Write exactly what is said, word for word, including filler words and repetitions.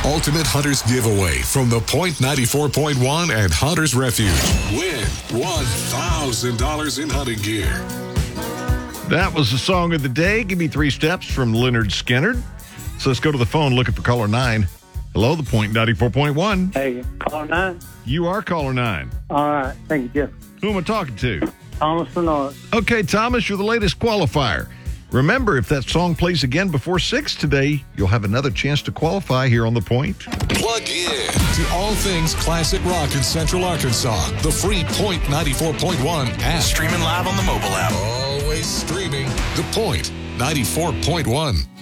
Ultimate Hunters Giveaway from the Point ninety-four point one and Hunters Refuge. Win one thousand dollars in hunting gear. That was the song of the day. Give me three steps from Leonard Skinner. So let's go to the phone looking for caller nine. Hello, the Point ninety-four point one. Hey, caller nine. You are caller nine. All right. Thank you, Jeff. Who am I talking to? Thomas Bernard. Okay, Thomas, you're the latest qualifier. Remember, if that song plays again before six today, you'll have another chance to qualify here on The Point. Plug in to all things classic rock in Central Arkansas. The free Point ninety-four point one app. Streaming live on the mobile app. Always streaming. The Point ninety-four point one.